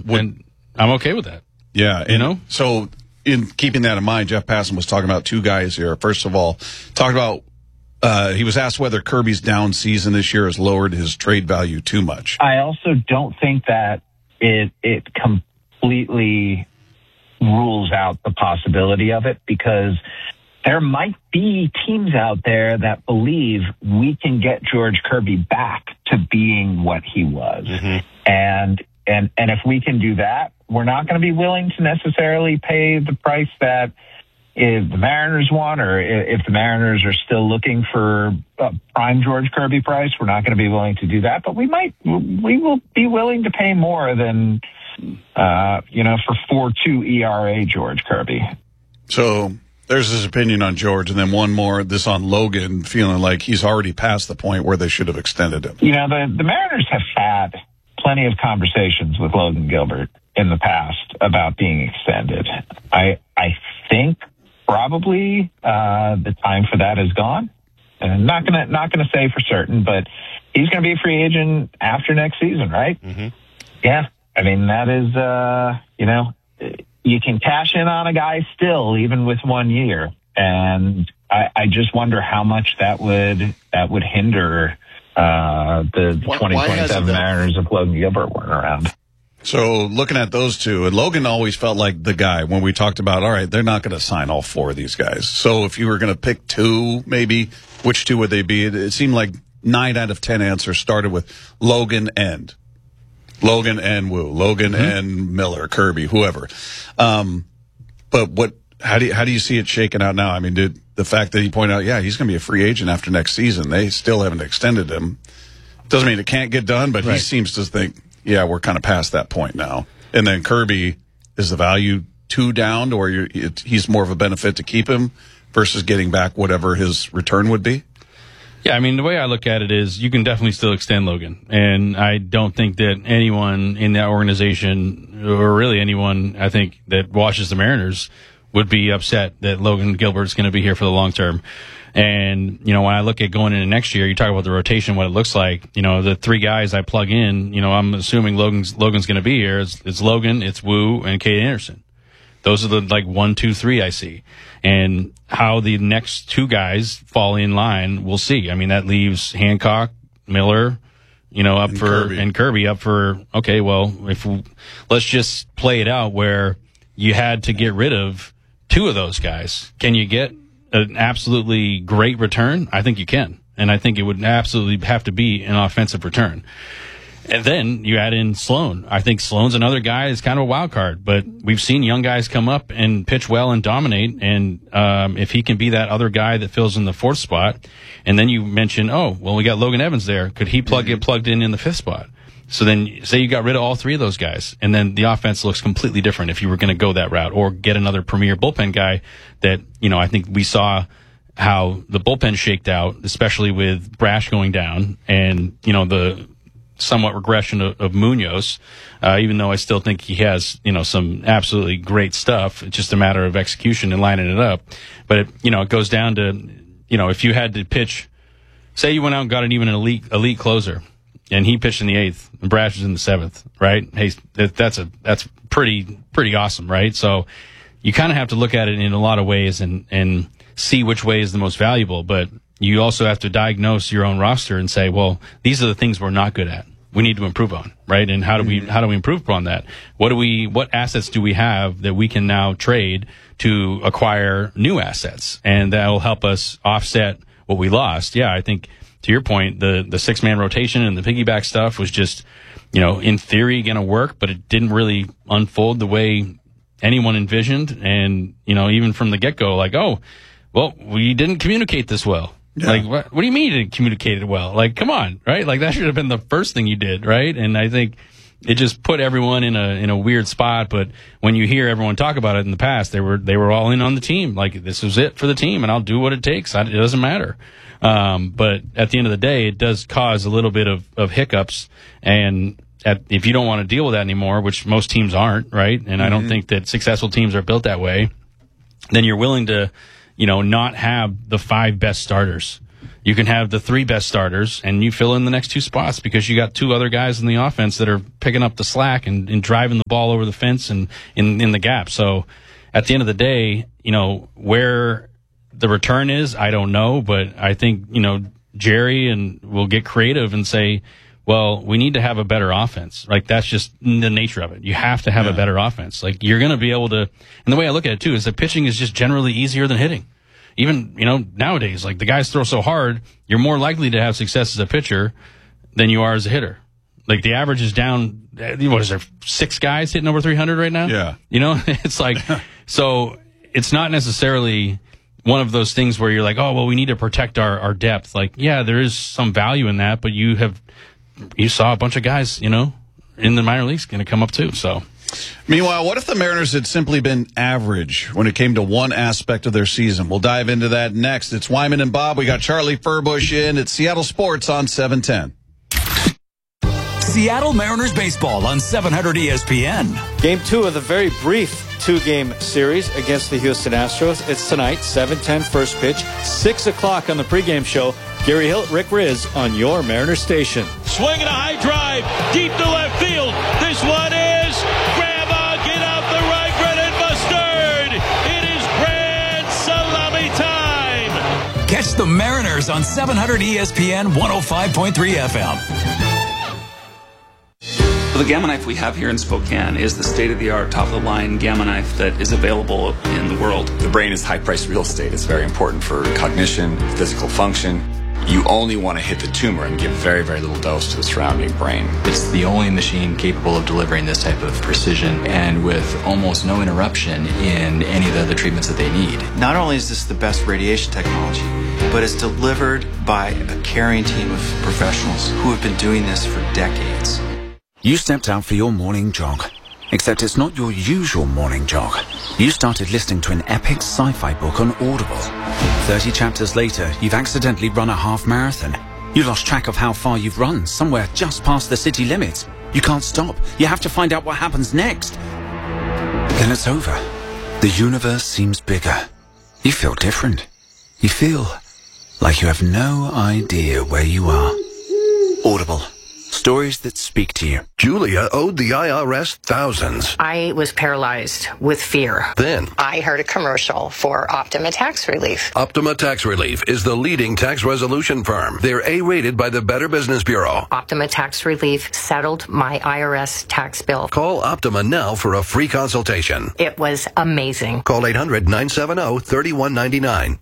and I'm okay with that. Yeah, you know. So, in keeping that in mind, Jeff Passan was talking about two guys here. First of all, talked about he was asked whether Kirby's down season this year has lowered his trade value too much. I also don't think that it completely rules out the possibility of it, because there might be teams out there that believe we can get George Kirby back to being what he was. Mm-hmm. And if we can do that, we're not going to be willing to necessarily pay the price that if the Mariners want, or if the Mariners are still looking for a prime George Kirby price, we're not going to be willing to do that. But we will be willing to pay more than, for 4.2 ERA George Kirby. So there's his opinion on George, and then one more, this on Logan, feeling like he's already past the point where they should have extended him. You know, the Mariners have had plenty of conversations with Logan Gilbert in the past about being extended. I think probably the time for that is gone. And not gonna say for certain, but he's gonna be a free agent after next season, right? Mm-hmm. Yeah, I mean that is you can cash in on a guy still even with 1 year, and I just wonder how much that would hinder the 2027 Mariners if Logan Gilbert weren't around. So looking at those two, and Logan always felt like the guy when we talked about, all right, they're not going to sign all four of these guys. So if you were going to pick two, maybe, which two would they be? It seemed like 9 out of 10 answers started with Logan and Woo, Logan and Miller, Kirby, whoever. But how do you see it shaking out now? I mean, the fact that he pointed out, yeah, he's going to be a free agent after next season. They still haven't extended him. Doesn't mean it can't get done, but He seems to think, yeah, we're kind of past that point now. And then Kirby, is the value too down, or he's more of a benefit to keep him versus getting back whatever his return would be? Yeah, I mean, the way I look at it is you can definitely still extend Logan. And I don't think that anyone in that organization, or really anyone, I think, that watches the Mariners would be upset that Logan Gilbert's going to be here for the long term. And, when I look at going into next year, you talk about the rotation, what it looks like, the three guys I plug in, I'm assuming Logan's going to be here. It's Logan, it's Woo, and Cade Anderson. Those are the 1, 2, 3 I see. And how the next two guys fall in line, we'll see. I mean, that leaves Hancock, Miller, and Kirby up for, okay, well, let's just play it out where you had to get rid of two of those guys. Can you get an absolutely great return? I think you can. And I think it would absolutely have to be an offensive return. And then you add in Sloan. I think Sloan's another guy is kind of a wild card, but we've seen young guys come up and pitch well and dominate. And if he can be that other guy that fills in the fourth spot, and then you mention, we got Logan Evans there. Could he get plugged in the fifth spot? So then say you got rid of all three of those guys, and then the offense looks completely different if you were going to go that route, or get another premier bullpen guy that, I think we saw how the bullpen shaked out, especially with Brash going down and, the somewhat regression of Munoz, even though I still think he has, some absolutely great stuff. It's just a matter of execution and lining it up. But, it goes down to, if you had to pitch, say you went out and got an elite closer, and he pitched in the 8th, and Brash was in the 7th, right? Hey, that's pretty awesome, right? So you kind of have to look at it in a lot of ways and see which way is the most valuable. But you also have to diagnose your own roster and say, well, these are the things we're not good at. We need to improve on, right? And how do we improve upon that? What assets do we have that we can now trade to acquire new assets, and that will help us offset what we lost? Yeah, I think, to your point, the 6-man rotation and the piggyback stuff was just, in theory going to work, but it didn't really unfold the way anyone envisioned. And, even from the get-go, we didn't communicate this well. Yeah. What do you mean you didn't communicate it well? Come on, right? That should have been the first thing you did, right? And I think it just put everyone in a weird spot. But when you hear everyone talk about it in the past, they were all in on the team. This was it for the team, and I'll do what it takes. It doesn't matter. But at the end of the day, it does cause a little bit of hiccups. And if you don't want to deal with that anymore, which most teams aren't, right? And I don't think that successful teams are built that way, then you're willing to, not have the 5 best starters. you can have the 3 best starters, and you fill in the next 2 spots because you got 2 other guys in the offense that are picking up the slack and driving the ball over the fence and in the gap. So at the end of the day, where the return is, I don't know, but I think, Jerry will get creative and say, well, we need to have a better offense. Like, that's just the nature of it. You have to have a better offense. Like, you're going to be able to, and the way I look at it too is that pitching is just generally easier than hitting. Even, nowadays, like, the guys throw so hard, you're more likely to have success as a pitcher than you are as a hitter. Like, the average is down, what is there, 6 guys hitting over 300 right now? Yeah. It's like, so it's not necessarily one of those things where you're like, oh, well, we need to protect our depth. Like, yeah, there is some value in that, but you saw a bunch of guys, in the minor leagues going to come up too. So, meanwhile, what if the Mariners had simply been average when it came to one aspect of their season? We'll dive into that next. It's Wyman and Bob. We got Charlie Furbush in at Seattle Sports on 710. Seattle Mariners baseball on 700 ESPN. Game 2 of the very brief 2-game series against the Houston Astros. It's tonight, 7:10 first pitch, 6 o'clock on the pregame show. Gary Hill, Rick Riz on your Mariners station. Swinging a high drive, deep to left field. This one is grandma, get out the right, Brennan Mustard. It is grand salami time. Catch the Mariners on 700 ESPN 105.3 FM. The Gamma Knife we have here in Spokane is the state-of-the-art, top-of-the-line Gamma Knife that is available in the world. The brain is high-priced real estate. It's very important for cognition, physical function. You only want to hit the tumor and give very, very little dose to the surrounding brain. It's the only machine capable of delivering this type of precision and with almost no interruption in any of the other treatments that they need. Not only is this the best radiation technology, but it's delivered by a caring team of professionals who have been doing this for decades. You stepped out for your morning jog, except it's not your usual morning jog. You started listening to an epic sci-fi book on Audible. 30 chapters later, you've accidentally run a half marathon. You lost track of how far you've run, somewhere just past the city limits. You can't stop. You have to find out what happens next. Then it's over. The universe seems bigger. You feel different. You feel like you have no idea where you are. Audible. Stories that speak to you. Julia owed the IRS thousands. I was paralyzed with fear. Then I heard a commercial for Optima Tax Relief. Optima Tax Relief is the leading tax resolution firm. They're A-rated by the Better Business Bureau. Optima Tax Relief settled my IRS tax bill. Call Optima now for a free consultation. It was amazing. Call 800-970-3199.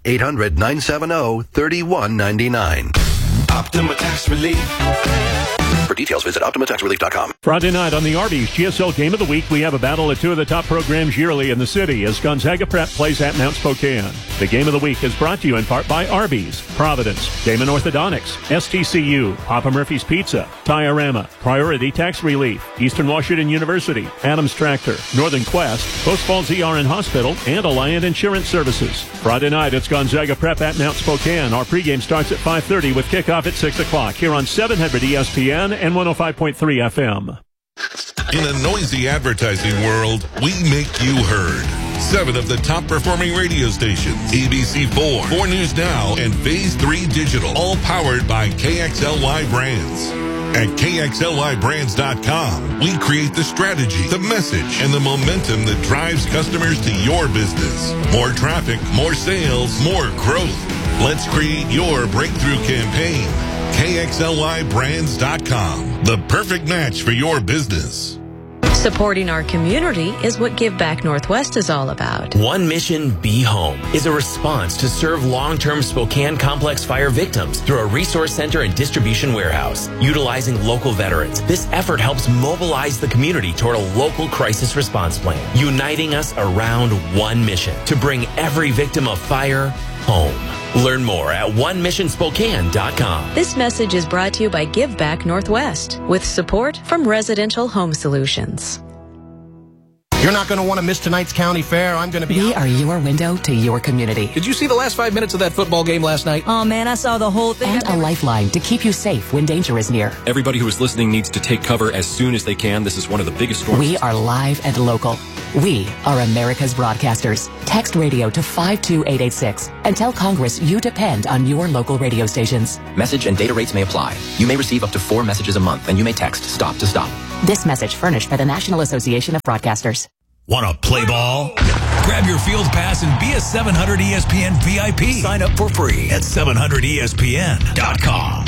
800-970-3199. Optima Tax Relief. For details, visit OptimaTaxRelief.com. Friday night on the Arby's GSL Game of the Week, we have a battle at 2 of the top programs yearly in the city as Gonzaga Prep plays at Mount Spokane. The Game of the Week is brought to you in part by Arby's, Providence, Damon Orthodontics, STCU, Papa Murphy's Pizza, Tiorama, Priority Tax Relief, Eastern Washington University, Adams Tractor, Northern Quest, Post Falls ER and Hospital, and Alliant Insurance Services. Friday night, it's Gonzaga Prep at Mount Spokane. Our pregame starts at 5:30 with kickoff at 6 o'clock here on 700 ESPN and 105.3 FM. In a noisy advertising world, we make you heard. 7 of the top performing radio stations, ABC4, 4 News Now, and Phase 3 Digital, all powered by KXLY Brands. At KXLYBrands.com, we create the strategy, the message, and the momentum that drives customers to your business. More traffic, more sales, more growth. Let's create your breakthrough campaign. KXLYBrands.com, the perfect match for your business. Supporting our community is what Give Back Northwest is all about. One Mission Be Home is a response to serve long-term Spokane complex fire victims through a resource center and distribution warehouse. Utilizing local veterans, this effort helps mobilize the community toward a local crisis response plan, uniting us around one mission to bring every victim of fire home. Learn more at onemissionspokane.com. This message is brought to you by Give Back Northwest with support from Residential Home Solutions. You're not going to want to miss tonight's county fair. I'm going to be... We are your window to your community. Did you see the last 5 minutes of that football game last night? Oh, man, I saw the whole thing. And a lifeline to keep you safe when danger is near. Everybody who is listening needs to take cover as soon as they can. This is one of the biggest storms. We are live and local. We are America's broadcasters. Text radio to 52886 and tell Congress you depend on your local radio stations. Message and data rates may apply. You may receive up to 4 messages a month, and you may text STOP to stop. This message furnished by the National Association of Broadcasters. Want to play ball? Grab your field pass and be a 700 ESPN VIP. Sign up for free at 700ESPN.com.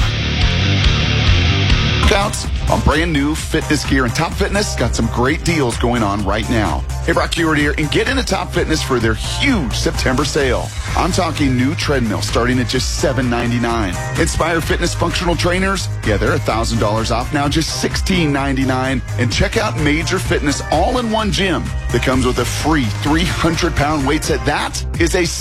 Counts on brand new fitness gear, and Top Fitness got some great deals going on right now. Hey, Brock Huard here, and get into Top Fitness for their huge September sale. I'm talking new treadmill starting at just $7.99. Inspire Fitness functional trainers, yeah, they're $1,000 off now, just $16.99. And check out Major Fitness all-in-one gym that comes with a free 300-pound weight set. That is a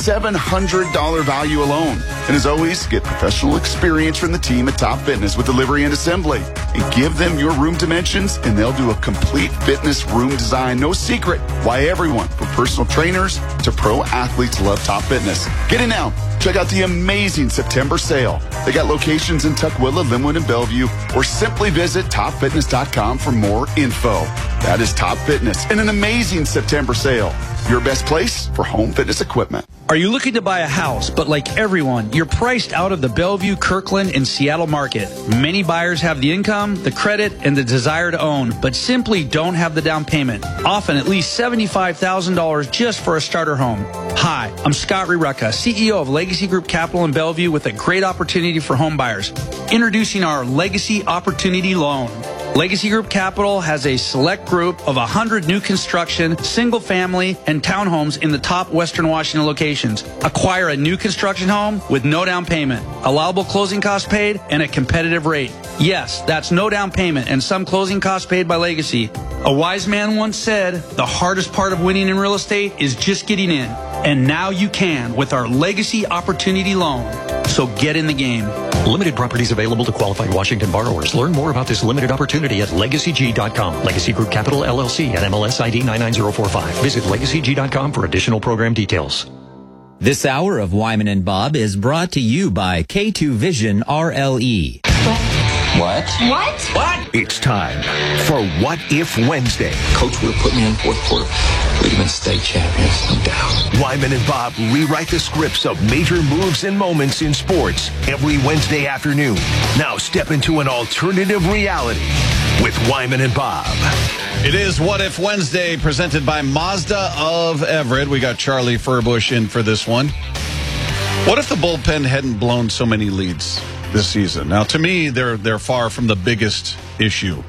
$700 value alone. And as always, get professional experience from the team at Top Fitness with delivery and assembly. And give them your room dimensions, and they'll do a complete fitness room design. No secret why everyone, from personal trainers to pro athletes, love Top Fitness. Get in now. Check out the amazing September sale. They got locations in Tukwila, Linwood, and Bellevue, or simply visit topfitness.com for more info. That is Top Fitness in an amazing September sale. Your best place for home fitness equipment. Are you looking to buy a house, but like everyone, you're priced out of the Bellevue, Kirkland, and Seattle market? Many buyers have the income, the credit, and the desire to own, but simply don't have the down payment. Often at least $75,000 just for a starter home. Hi, I'm Scott Rirucka, CEO of Legacy Group Capital in Bellevue, with a great opportunity for home buyers. Introducing our Legacy Opportunity Loan. Legacy Group Capital has a select group of 100 new construction, single-family, and townhomes in the top Western Washington locations. Acquire a new construction home with no down payment, allowable closing costs paid, and a competitive rate. Yes, that's no down payment and some closing costs paid by Legacy. A wise man once said, the hardest part of winning in real estate is just getting in. And now you can with our Legacy Opportunity Loan. So get in the game. Limited properties available to qualified Washington borrowers. Learn more about this limited opportunity at LegacyG.com. Legacy Group Capital LLC at MLS ID 99045. Visit LegacyG.com for additional program details. This hour of Wyman and Bob is brought to you by K2 Vision RLE. What? It's time for What If Wednesday. Coach would have put me in fourth quarter. We'd have been state champions, no doubt. Wyman and Bob rewrite the scripts of major moves and moments in sports every Wednesday afternoon. Now step into an alternative reality with Wyman and Bob. It is What If Wednesday, presented by Mazda of Everett. We got Charlie Furbush in for this one. What if the bullpen hadn't blown so many leads this season? Now, to me, they're far from the biggest issue.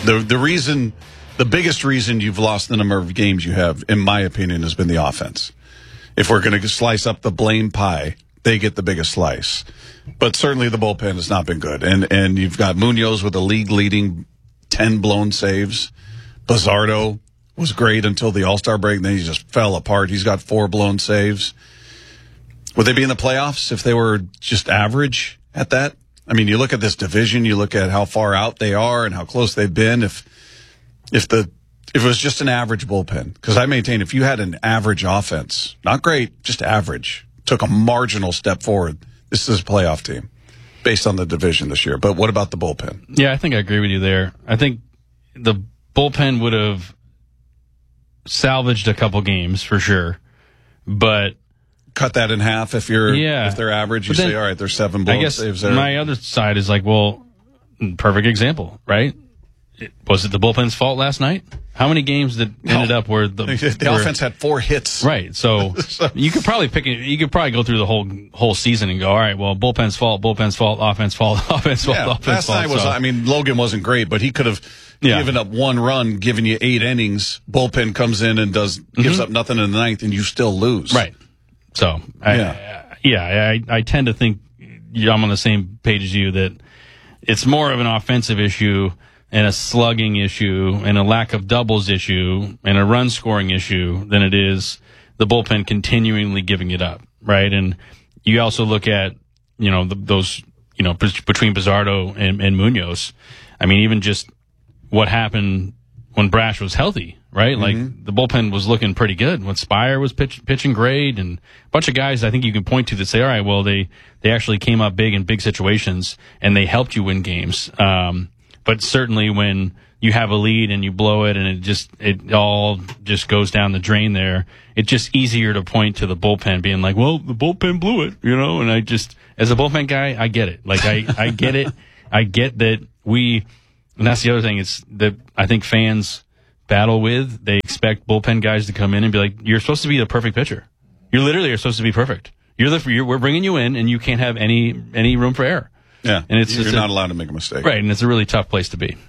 The biggest reason you've lost the number of games you have, in my opinion, has been the offense. If we're going to slice up the blame pie, they get the biggest slice. But certainly the bullpen has not been good. And you've got Munoz with a league-leading 10 blown saves. Bizzardo was great until the All-Star break, and then he just fell apart. He's got 4 blown saves. Would they be in the playoffs if they were just average at that? I mean, you look at this division, you look at how far out they are and how close they've been. If it was just an average bullpen, because I maintain if you had an average offense, not great, just average, took a marginal step forward, this is a playoff team based on the division this year. But what about the bullpen? Yeah, I think I agree with you there. I think the bullpen would have salvaged a couple games for sure, but cut that in half if they're average. You say, all right, there's 7 blown saves there. My other side is like, well, perfect example, right? Was it the bullpen's fault last night? How many games ended up where the offense had 4 hits? Right. So you could probably go through the whole season and go, all right, well, bullpen's fault, offense fault, offense fault, offense fault. Last night was, I mean, Logan wasn't great, but he could have given up 1 run, given you 8 innings. Bullpen comes in and gives up nothing in the 9th, and you still lose. Right. So I tend to think I'm on the same page as you that it's more of an offensive issue and a slugging issue and a lack of doubles issue and a run scoring issue than it is the bullpen continually giving it up, right? And you also look at, those, between Bizzardo and Munoz. I mean, even just what happened when Brash was healthy, right? Mm-hmm. Like the bullpen was looking pretty good when Spire was pitching great, and a bunch of guys I think you can point to that say, all right, well, they actually came up big in big situations and they helped you win games. But certainly when you have a lead and you blow it and it all just goes down the drain there. It's just easier to point to the bullpen being like, well, the bullpen blew it, and I just, as a bullpen guy, I get it. Like, I get it. I get that and that's the other thing, is that I think fans battle with. They expect bullpen guys to come in and be like, you're supposed to be the perfect pitcher. You literally are supposed to be perfect. We're bringing you in and you can't have any room for error. Yeah. And you're not allowed to make a mistake. Right. And it's a really tough place to be.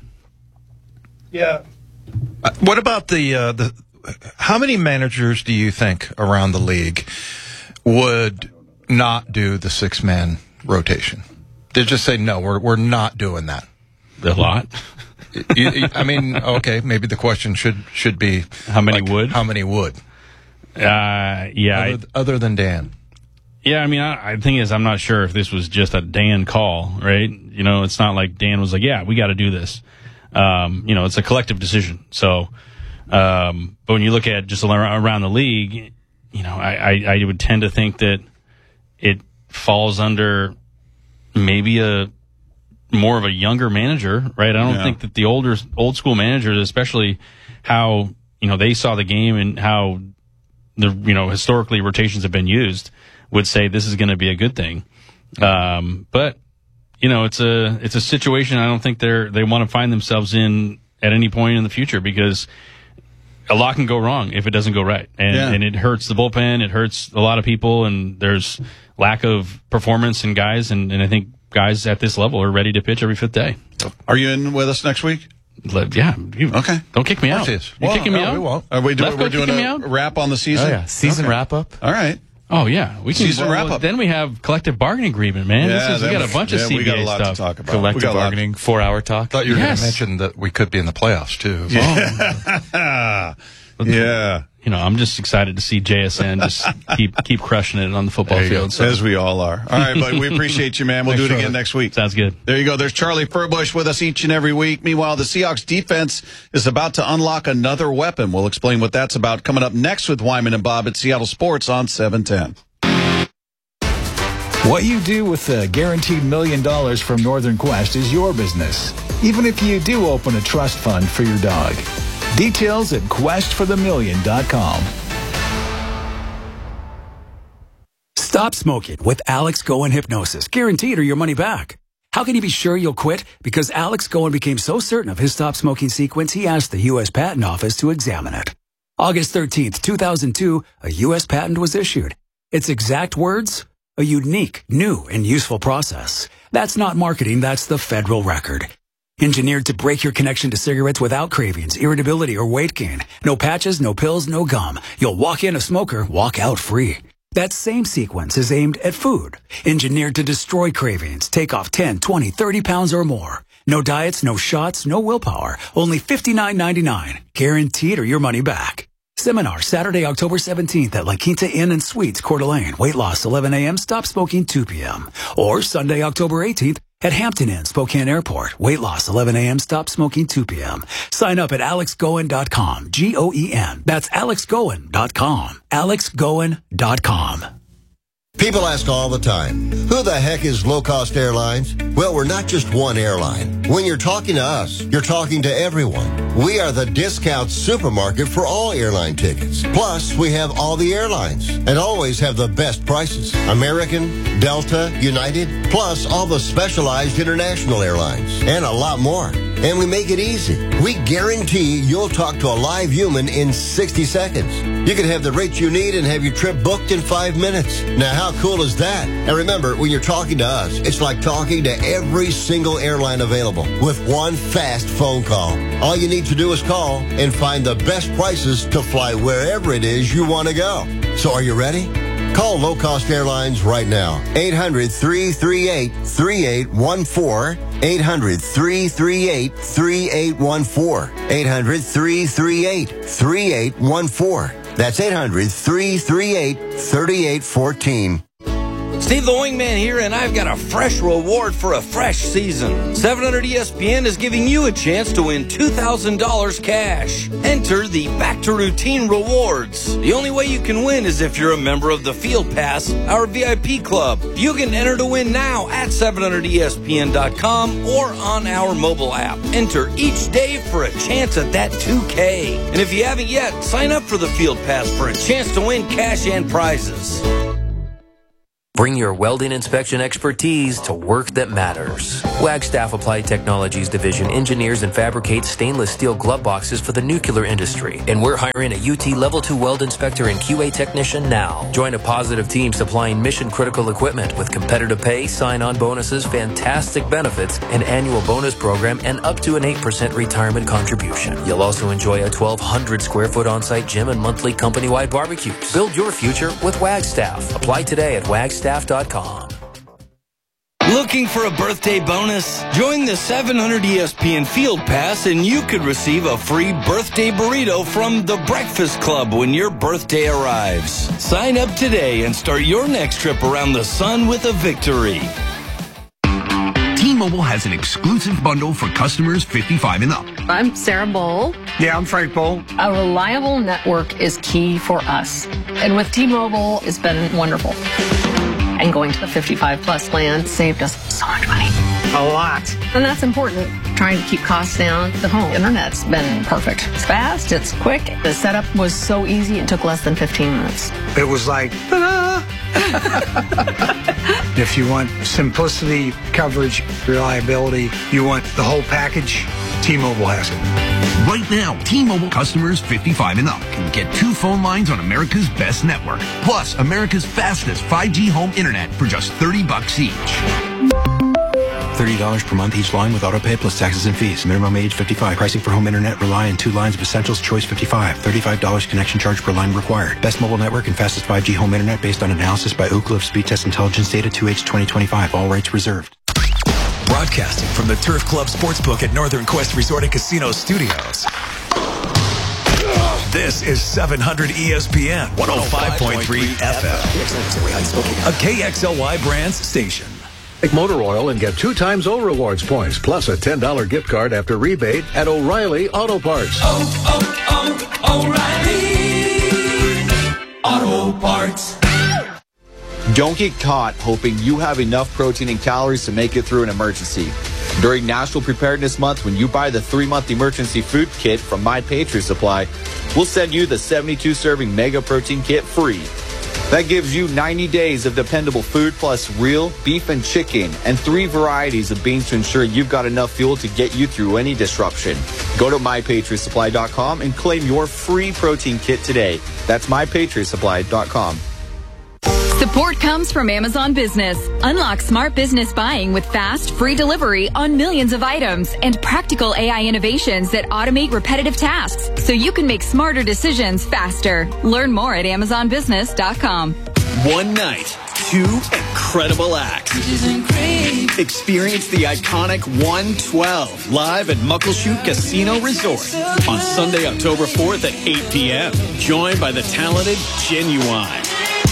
Yeah. What about the how many managers do you think around the league would not do the 6-man rotation? They just say, no, we're not doing that. A lot. I mean, okay, maybe the question should be how many would? How many would? Yeah. Other than Dan. Yeah, I mean, I think is I'm not sure if this was just a Dan call, right? It's not like Dan was like, yeah, we got to do this. It's a collective decision. So, but when you look at just around the league, I would tend to think that it falls under maybe more of a younger manager, right? I don't think that the old school managers, especially how, they saw the game and how historically rotations have been used, would say this is going to be a good thing. But it's a situation I don't think they want to find themselves in at any point in the future, because a lot can go wrong if it doesn't go right. And it hurts the bullpen. It hurts a lot of people, and there's lack of performance in guys. And I think guys at this level are ready to pitch every 5th day. Are you in with us next week? Yeah. Okay. Don't kick me out. You're kicking me out? We won't. We're doing a wrap on the season? Oh, yeah. Season wrap up. All right. Oh, yeah. We can season wrap up. Then we have collective bargaining agreement, man. Yeah, we got a bunch of CBA we got a lot stuff. to talk about. Collective bargaining, 4-hour talk. I thought you were going to mention that we could be in the playoffs, too. Yeah. Yeah. I'm just excited to see JSN just keep crushing it on the football field. So. As we all are. All right, buddy. We appreciate you, man. We'll do it again next week. Sounds good. There you go. There's Charlie Furbush with us each and every week. Meanwhile, the Seahawks defense is about to unlock another weapon. We'll explain what that's about coming up next with Wyman and Bob at Seattle Sports on 710. What you do with the guaranteed $1 million from Northern Quest is your business, even if you do open a trust fund for your dog. Details at questforthemillion.com. Stop smoking with Alex Goen Hypnosis, guaranteed or your money back. How can you be sure you'll quit? Because Alex Goen became so certain of his stop smoking sequence, he asked the U.S. Patent Office to examine it. August 13th, 2002, a U.S. patent was issued. Its exact words? A unique, new, and useful process. That's not marketing, that's the federal record. Engineered to break your connection to cigarettes without cravings, irritability, or weight gain. No patches, no pills, no gum. You'll walk in a smoker, walk out free. That same sequence is aimed at food. Engineered to destroy cravings, take off 10, 20, 30 pounds or more. No diets, no shots, no willpower. Only $59.99. Guaranteed or your money back. Seminar Saturday, October 17th at La Quinta Inn and Suites, Coeur d'Alene. Weight loss 11 a.m., stop smoking 2 p.m. Or Sunday, October 18th at Hampton Inn, Spokane Airport. Weight loss 11 a.m., stop smoking 2 p.m. Sign up at alexgoen.com. G-O-E-N. That's alexgoen.com. alexgoen.com. People ask all the time, who the heck is Low Cost Airlines? Well, we're not just one airline. When you're talking to us, you're talking to everyone. We are the discount supermarket for all airline tickets. Plus, we have all the airlines and always have the best prices. American, Delta, United, plus all the specialized international airlines and a lot more. And we make it easy. We guarantee you'll talk to a live human in 60 seconds. You can have the rates you need and have your trip booked in 5 minutes. Now, how cool is that? And remember, when you're talking to us, it's like talking to every single airline available with one fast phone call. All you need to do is call and find the best prices to fly wherever it is you want to go. So are you ready? Call Low Cost Airlines right now. 800-338-3814. 800-338-3814. 800-338-3814. That's 800-338-3814. Steve the Wingman here, and I've got a fresh reward for a fresh season. 700 ESPN is giving you a chance to win $2,000 cash. Enter the Back to Routine rewards. The only way you can win is if you're a member of the Field Pass, our VIP club. You can enter to win now at 700ESPN.com or on our mobile app. Enter each day for a chance at that $2K. And if you haven't yet, sign up for the Field Pass for a chance to win cash and prizes. Bring your welding inspection expertise to work that matters. Wagstaff Applied Technologies Division engineers and fabricates stainless steel glove boxes for the nuclear industry. And we're hiring a UT Level 2 weld inspector and QA technician now. Join a positive team supplying mission-critical equipment with competitive pay, sign-on bonuses, fantastic benefits, an annual bonus program, and up to an 8% retirement contribution. You'll also enjoy a 1,200-square-foot on-site gym and monthly company-wide barbecues. Build your future with Wagstaff. Apply today at wagstaff.com. Looking for a birthday bonus? Join the 700 ESPN Field Pass and you could receive a free birthday burrito from The Breakfast Club when your birthday arrives. Sign up today and start your next trip around the sun with a victory. T-Mobile has an exclusive bundle for customers 55 and up. I'm Sarah Bowl. Yeah, I'm Frank Bowl. A reliable network is key for us. And with T-Mobile, it's been wonderful. And going to the 55-plus plan saved us so much money. A lot. And that's important. Trying to keep costs down. The home internet's been perfect. It's fast, it's quick. The setup was so easy, it took less than 15 minutes. It was like, ta-da! If you want simplicity, coverage, reliability, you want the whole package, T-Mobile has it. Right now, T-Mobile customers 55 and up can get 2 phone lines on America's best network, plus America's fastest 5G home internet for just $30 each. $30 per month each line with autopay plus taxes and fees. Minimum age 55. Pricing for home internet rely on 2 lines of Essentials Choice 55. $35 connection charge per line required. Best mobile network and fastest 5G home internet based on analysis by Ookla of Speed Test Intelligence data 2H 2025. All rights reserved. Broadcasting from the Turf Club Sportsbook at Northern Quest Resort and Casino Studios. This is 700 ESPN 105.3 FM. A KXLY Brands station. Take Motor Oil and get 2 times O Rewards points, plus a $10 gift card after rebate at O'Reilly Auto Parts. O'Reilly Auto Parts. Don't get caught hoping you have enough protein and calories to make it through an emergency. During National Preparedness Month, when you buy the 3-month emergency food kit from My Patriot Supply, we'll send you the 72-serving Mega Protein Kit free. That gives you 90 days of dependable food plus real beef and chicken and 3 varieties of beans to ensure you've got enough fuel to get you through any disruption. Go to MyPatriotSupply.com and claim your free protein kit today. That's MyPatriotSupply.com. Support comes from Amazon Business. Unlock smart business buying with fast, free delivery on millions of items and practical AI innovations that automate repetitive tasks so you can make smarter decisions faster. Learn more at AmazonBusiness.com. One night, 2 incredible acts. Experience the iconic 112 live at Muckleshoot Casino Resort on Sunday, October 4th at 8 p.m. Joined by the talented Genuine.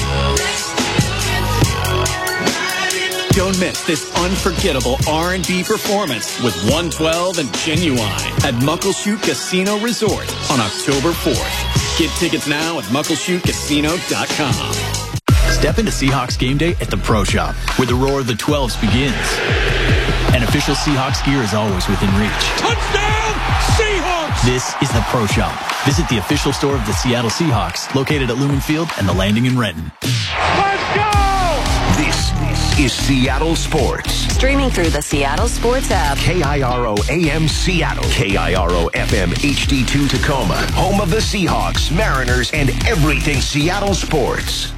Don't miss this unforgettable R&B performance with 112 and Genuine at Muckleshoot Casino Resort on October 4th. Get tickets now at muckleshootcasino.com. Step into Seahawks game day at the Pro Shop, where the roar of the 12s begins. And official Seahawks gear is always within reach. Touchdown, Seahawks! This is the Pro Shop. Visit the official store of the Seattle Seahawks, located at Lumen Field and the Landing in Renton. Let's go! This is Seattle Sports. Streaming through the Seattle Sports app. KIRO AM Seattle. KIRO FM HD2 Tacoma. Home of the Seahawks, Mariners, and everything Seattle sports.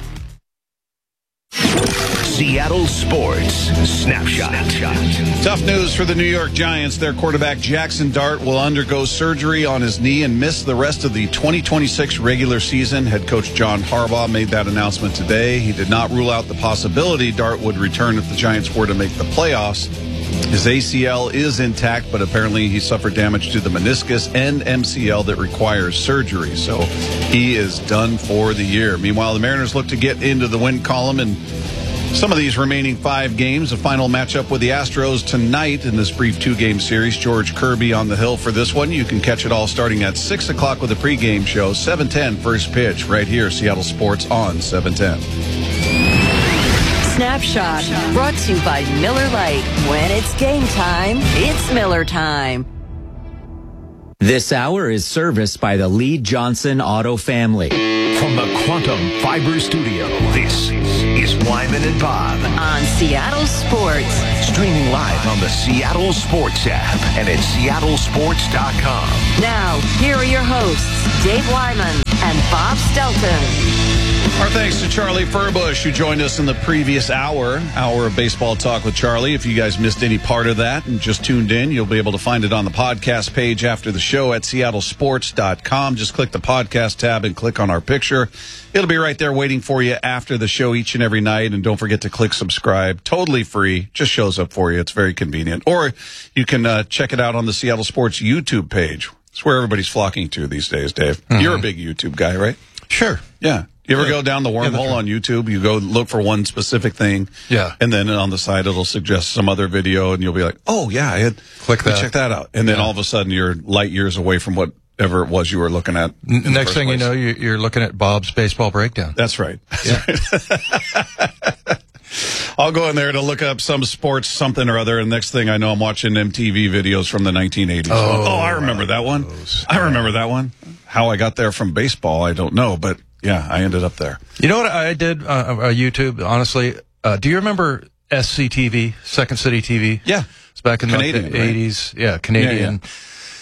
Seattle Sports Snapshot. Tough news for the New York Giants. Their quarterback Jackson Dart will undergo surgery on his knee and miss the rest of the 2026 regular season. Head coach John Harbaugh made that announcement today. He did not rule out the possibility Dart would return if the Giants were to make the playoffs. His ACL is intact, but apparently he suffered damage to the meniscus and MCL that requires surgery. So he is done for the year. Meanwhile, the Mariners look to get into the win column and Some of these remaining 5 games, a final matchup with the Astros tonight in this brief 2-game series. George Kirby on the hill for this one. You can catch it all starting at 6 o'clock with a pregame show. 7:10 first pitch right here, Seattle Sports on 710. Snapshot, brought to you by Miller Lite. When it's game time, it's Miller time. This hour is serviced by the Lee Johnson Auto family. From the Quantum Fiber Studio, this is Wyman and Bob. On Seattle Sports. Streaming live on the Seattle Sports app and at seattlesports.com. Now, here are your hosts, Dave Wyman and Bob Stelton. Our thanks to Charlie Furbush, who joined us in the previous hour of Baseball Talk with Charlie. If you guys missed any part of that and just tuned in, you'll be able to find it on the podcast page after the show at seattlesports.com. Just click the podcast tab and click on our picture. It'll be right there waiting for you after the show each and every night. And don't forget to click subscribe. Totally free. Just shows up for you. It's very convenient. Or you can check it out on the Seattle Sports YouTube page. It's where everybody's flocking to these days, Dave. Mm-hmm. You're a big YouTube guy, right? Sure. Yeah. You ever go down the wormhole on YouTube? You go look for one specific thing. Yeah. And then on the side, it'll suggest some other video, and you'll be like, oh, yeah, I had click that. Check that out. And then all of a sudden, you're light years away from whatever it was you were looking at. Next thing you know, you're looking at Bob's Baseball Breakdown. That's right. That's right. I'll go in there to look up some sports something or other, and next thing I know, I'm watching MTV videos from the 1980s. Oh, I remember that one. I remember that one. How I got there from baseball, I don't know, but yeah, I ended up there. You know what I did YouTube, honestly? Do you remember SCTV, Second City TV? Yeah. It's back in Canadian, the 80s. Right? Yeah, Canadian. Yeah.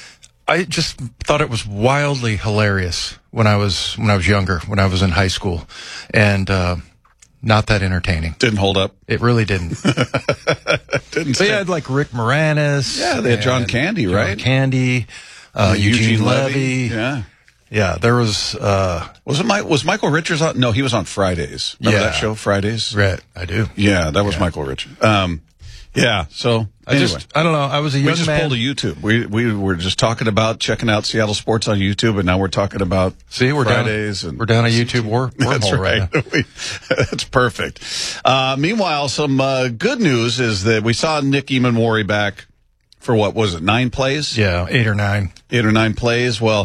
I just thought it was wildly hilarious when I was younger, when I was in high school. And not that entertaining. Didn't hold up. It really didn't. Didn't. They had like Rick Moranis. Yeah, they had John Candy, right? John Candy, Eugene Levy. Yeah. Yeah, there was. Was Michael Richards on? No, he was on Fridays. Remember that show, Fridays? Right, I do. Yeah, that was Michael Richards. Yeah, so anyway. I don't know. I was a young man. We just pulled a YouTube. We were just talking about checking out Seattle Sports on YouTube, and now we're talking about Fridays. We're down a YouTube wormhole right now. That's perfect. Meanwhile, some good news is that we saw Nick Imamori back for what was it, 9 plays? Yeah, 8 or 9. 8 or 9 plays. Well.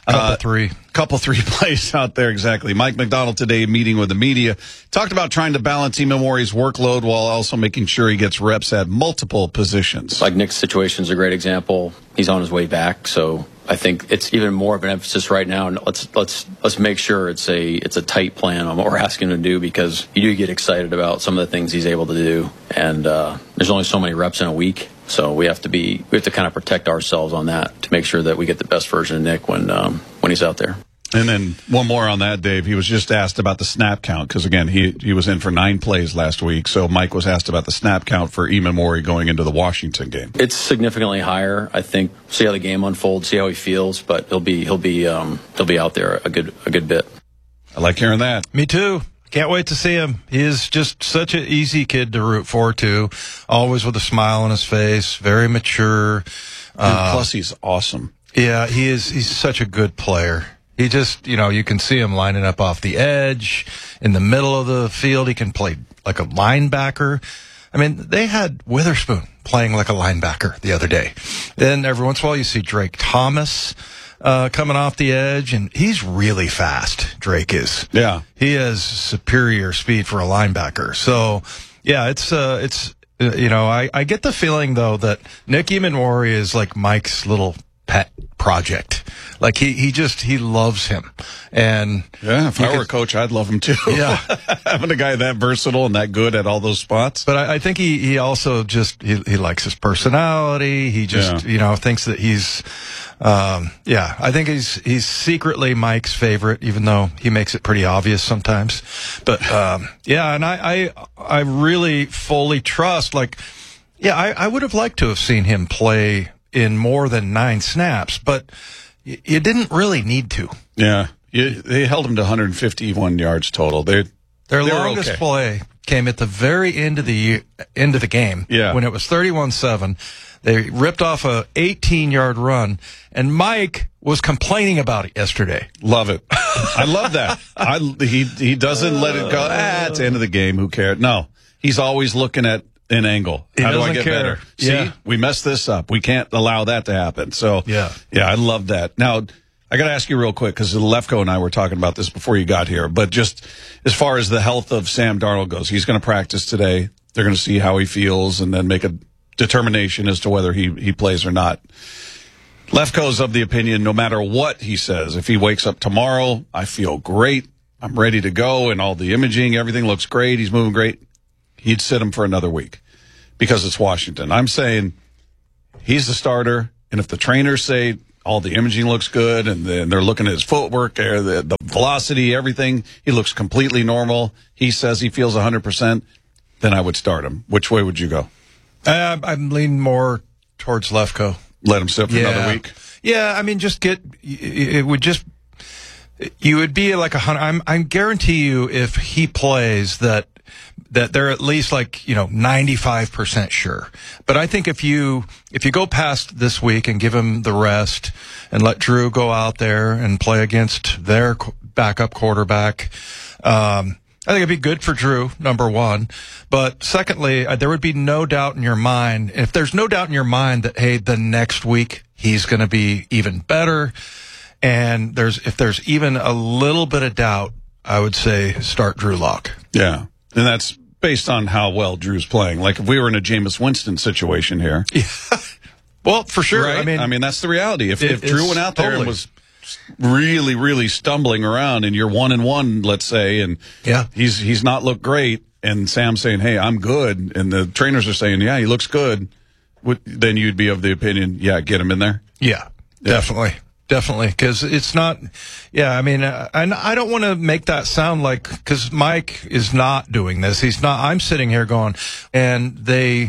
Couple three plays out there, exactly. Mike McDonald today meeting with the media talked about trying to balance Imamori's workload while also making sure he gets reps at multiple positions. Like Nick's situation is a great example. He's on his way back, so I think it's even more of an emphasis right now. And let's make sure it's a tight plan on what we're asking him to do, because you do get excited about some of the things he's able to do, and there's only so many reps in a week. So we have to kind of protect ourselves on that to make sure that we get the best version of Nick when he's out there. And then one more on that, Dave. He was just asked about the snap count because, again, he was in for 9 plays last week. So Mike was asked about the snap count for Imamori going into the Washington game. It's significantly higher. I think see how the game unfolds, see how he feels, but he'll be out there a good bit. I like hearing that. Me too. Can't wait to see him. He is just such an easy kid to root for, too. Always with a smile on his face, very mature. Plus, he's awesome. Yeah, he is. He's such a good player. He just, you can see him lining up off the edge, in the middle of the field. He can play like a linebacker. I mean, they had Witherspoon playing like a linebacker the other day. Then every once in a while you see Drake Thomas coming off the edge, and he's really fast, Drake is. Yeah. He has superior speed for a linebacker. So, yeah, I get the feeling, though, that Nick Imamori is like Mike's little pet project. Like he loves him. And yeah, if I were a coach, I'd love him too. Yeah. Having a guy that versatile and that good at all those spots. But I think he also just, he likes his personality. He just, thinks that he's, I think he's secretly Mike's favorite, even though he makes it pretty obvious sometimes. But, and I really fully trust, I would have liked to have seen him play in more than 9 snaps, but you didn't really need to. Yeah. They held him to 151 yards total. Their longest play came at the very end of the game. Yeah. When it was 31-7. They ripped off a 18-yard run, and Mike was complaining about it yesterday. Love it. I love that. He doesn't let it go. It's the end of the game. Who cares? No. he's always looking at an angle. How do I get better? Yeah. See, we messed this up. We can't allow that to happen. So, yeah, I love that. Now, I got to ask you real quick, because Lefko and I were talking about this before you got here, but just as far as the health of Sam Darnold goes, he's going to practice today. They're going to see how he feels and then make a determination as to whether he plays or not. Lefko's of the opinion, no matter what he says, if he wakes up tomorrow, I feel great, I'm ready to go, and all the imaging, everything looks great, he's moving great, he'd sit him for another week because it's Washington. I'm saying he's the starter, and if the trainers say all the imaging looks good and they're looking at his footwork, the velocity, everything, he looks completely normal, he says he feels 100%, then I would start him. Which way would you go? I'm leaning more towards Lefko. Let him sit for another week? Yeah, I mean, you would be like 100. I guarantee you if he plays that they're at least 95% sure. But I think if you go past this week and give him the rest and let Drew go out there and play against their backup quarterback, I think it'd be good for Drew, number one. But secondly, there would be no doubt in your mind, if there's no doubt in your mind that, hey, the next week he's going to be even better, and if there's even a little bit of doubt, I would say start Drew Lock. Yeah, and that's based on how well Drew's playing. Like if we were in a Jameis Winston situation here. Yeah. Well, for sure. Right? I mean, that's the reality. If Drew went out there and was really, really stumbling around and you're 1-1, let's say, and he's not looked great, and Sam's saying, hey, I'm good, and the trainers are saying, yeah, he looks good, then you'd be of the opinion, yeah, get him in there? Yeah. Definitely. Definitely, because it's not, I mean, and I don't want to make that sound like, because Mike is not doing this. He's not, I'm sitting here going, and they're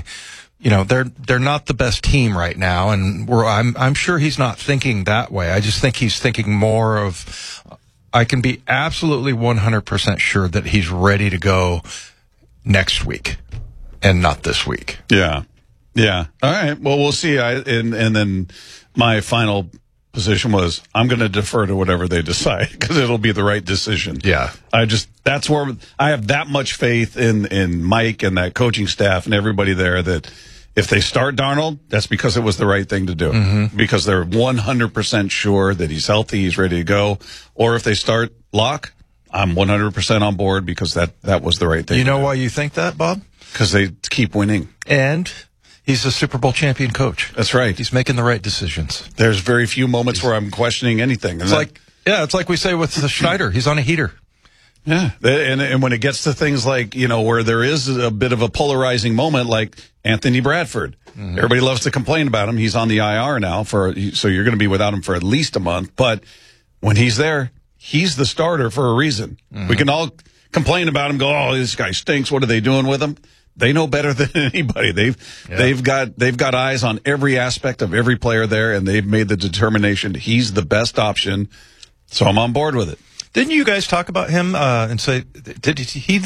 not the best team right now, and I'm sure he's not thinking that way. I just think he's thinking more of, I can be absolutely 100% sure that he's ready to go next week and not this week. Yeah. Yeah. All right. Well, we'll see. And then my final position was, I'm going to defer to whatever they decide because it'll be the right decision. Yeah. That's where I have that much faith in Mike and that coaching staff and everybody there that if they start Darnold, that's because it was the right thing to do. Because they're 100% sure that he's healthy, he's ready to go. Or if they start Locke, I'm 100% on board because that was the right thing. You know why you think that, Bob? Because they keep winning. And he's a Super Bowl champion coach. That's right. He's making the right decisions. There's very few moments where I'm questioning anything. It's like we say with Schneider. He's on a heater. Yeah. And when it gets to things like, where there is a bit of a polarizing moment like Anthony Bradford. Everybody loves to complain about him. He's on the IR now so you're going to be without him for at least a month. But when he's there, he's the starter for a reason. We can all complain about him, go, oh, this guy stinks. What are they doing with him? They know better than anybody. They've got eyes on every aspect of every player there, and they've made the determination he's the best option. So I'm on board with it. Didn't you guys talk about him and say did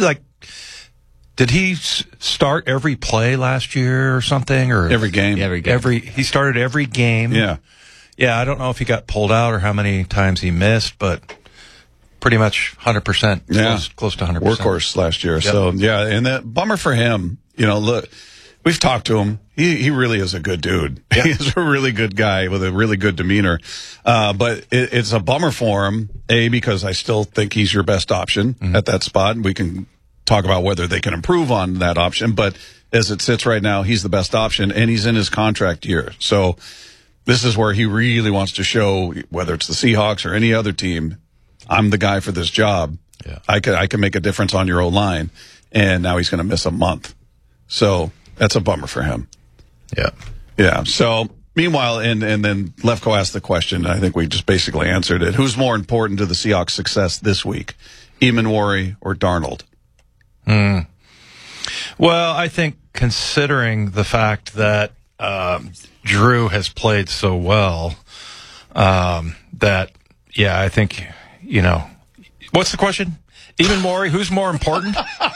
he start every play last year or something, or every game? He started every game. Yeah. I don't know if he got pulled out or how many times he missed, but pretty much 100%. Close to 100%. Workhorse last year. Yep. So, and that bummer for him. Look, we've talked to him. He really is a good dude. Yeah. He's a really good guy with a really good demeanor. But it's a bummer for him, because I still think he's your best option at that spot. We can talk about whether they can improve on that option. But as it sits right now, he's the best option, and he's in his contract year. So this is where he really wants to show, whether it's the Seahawks or any other team, I'm the guy for this job. Yeah. I can make a difference on your O-line. And now he's going to miss a month. So that's a bummer for him. Yeah. Yeah. So meanwhile, and then Lefko asked the question, I think we just basically answered it. Who's more important to the Seahawks' success this week, Eamon or Darnold? Well, I think considering the fact that Drew has played so well, I think, what's the question? Eamon Warry, who's more important?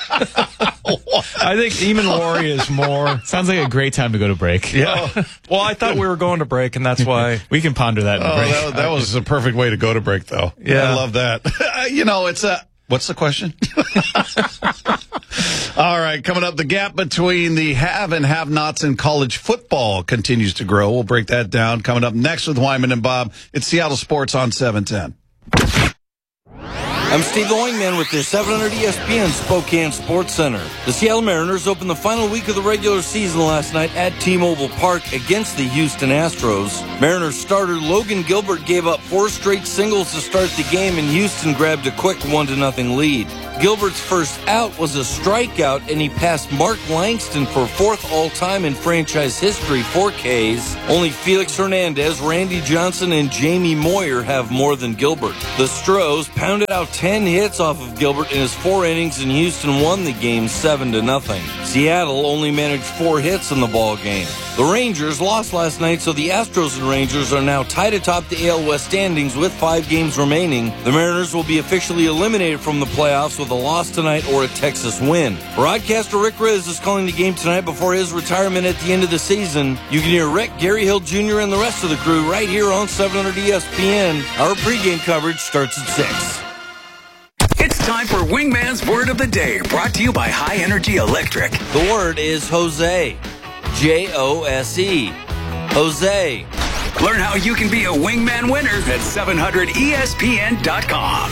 I think Eamon Warry is more. Sounds like a great time to go to break. Yeah. Well, I thought we were going to break, and that's why. We can ponder that in the break. That was a perfect way to go to break, though. Yeah. I love that. It's what's the question? All right, coming up, the gap between the have and have-nots in college football continues to grow. We'll break that down. Coming up next with Wyman and Bob, it's Seattle Sports on 710. I'm Steve the Wingman with their 700 ESPN Spokane Sports Center. The Seattle Mariners opened the final week of the regular season last night at T-Mobile Park against the Houston Astros. Mariners starter Logan Gilbert gave up 4 straight singles to start the game, and Houston grabbed a quick 1-0 lead. Gilbert's first out was a strikeout, and he passed Mark Langston for 4th all-time in franchise history, 4 Ks. Only Felix Hernandez, Randy Johnson, and Jamie Moyer have more than Gilbert. The Stros pounded out 10 hits off of Gilbert in his 4 innings, and Houston won the game 7-0. Seattle only managed 4 hits in the ball game. The Rangers lost last night, so the Astros and Rangers are now tied atop the AL West standings with 5 games remaining. The Mariners will be officially eliminated from the playoffs with a loss tonight or a Texas win. Broadcaster Rick Riz is calling the game tonight before his retirement at the end of the season. You can hear Rick, Gary Hill Jr., and the rest of the crew right here on 700 ESPN. Our pregame coverage starts at 6. It's time for Wingman's Word of the Day, brought to you by High Energy Electric. The word is Jose. Jose. Jose. Learn how you can be a Wingman winner at 700ESPN.com.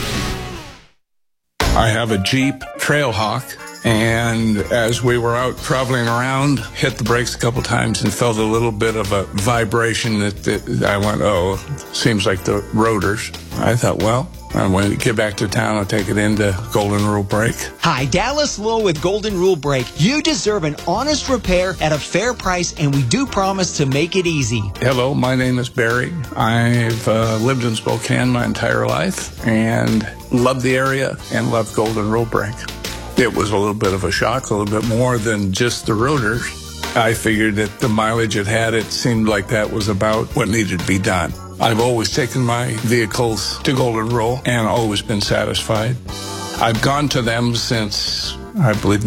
I have a Jeep Trailhawk, and as we were out traveling around, hit the brakes a couple times and felt a little bit of a vibration that I went, oh, seems like the rotors. I thought, well, when we get back to town, I'll take it into Golden Rule Brake. Hi, Dallas Lowe with Golden Rule Brake. You deserve an honest repair at a fair price, and we do promise to make it easy. Hello, my name is Barry. I've lived in Spokane my entire life and love the area and love Golden Rule Brake. It was a little bit of a shock, a little bit more than just the rotors. I figured that the mileage it had, it seemed like that was about what needed to be done. I've always taken my vehicles to Golden Rule and always been satisfied. I've gone to them since, I believe,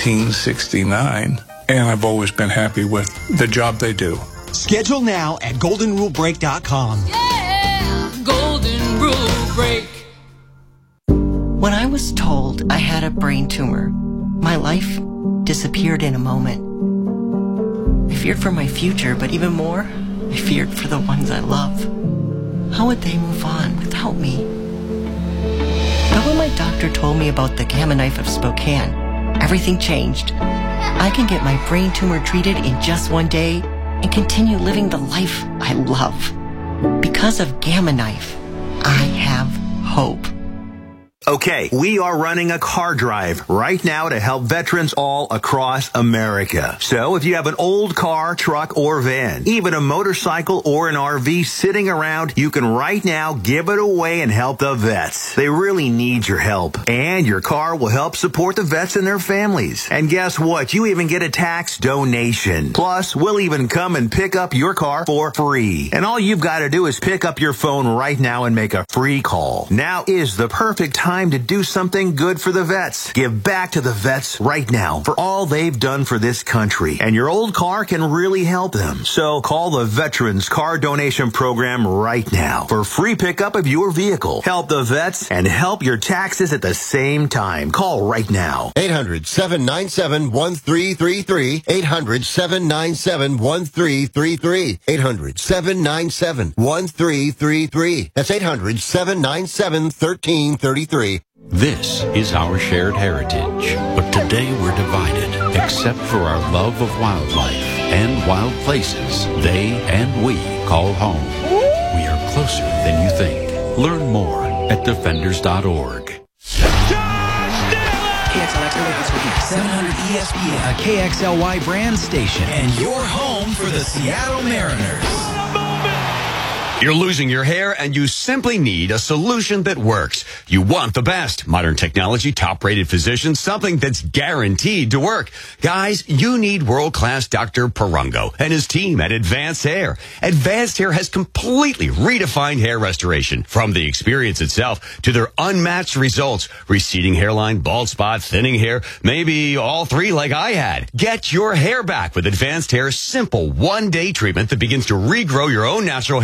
1969, and I've always been happy with the job they do. Schedule now at goldenrulebrake.com. Yeah, Golden Rule Brake. When I was told I had a brain tumor, my life disappeared in a moment. I feared for my future, but even more, I feared for the ones I love. How would they move on without me? But when my doctor told me about the Gamma Knife of Spokane, everything changed. I can get my brain tumor treated in just 1 day and continue living the life I love. Because of Gamma Knife, I have hope. Okay, we are running a car drive right now to help veterans all across America. So if you have an old car, truck, or van, even a motorcycle or an RV sitting around, you can right now give it away and help the vets. They really need your help. And your car will help support the vets and their families. And guess what? You even get a tax donation. Plus, we'll even come and pick up your car for free. And all you've got to do is pick up your phone right now and make a free call. Now is the perfect time to do something good for the vets. Give back to the vets right now for all they've done for this country. And your old car can really help them. So call the Veterans Car Donation Program right now for free pickup of your vehicle. Help the vets and help your taxes at the same time. Call right now. 800-797-1333. 800-797-1333. 800-797-1333. That's 800-797-1333. This is our shared heritage, but today we're divided, except for our love of wildlife and wild places they and we call home. We are closer than you think. Learn more at defenders.org. KXLY 700 ESPN, a KXLY brand station, and your home for the Seattle Mariners. You're losing your hair and you simply need a solution that works. You want the best. Modern technology, top-rated physicians, something that's guaranteed to work. Guys, you need world-class Dr. Perungo and his team at Advanced Hair. Advanced Hair has completely redefined hair restoration. From the experience itself to their unmatched results. Receding hairline, bald spot, thinning hair, maybe all three like I had. Get your hair back with Advanced Hair's simple one-day treatment that begins to regrow your own natural hair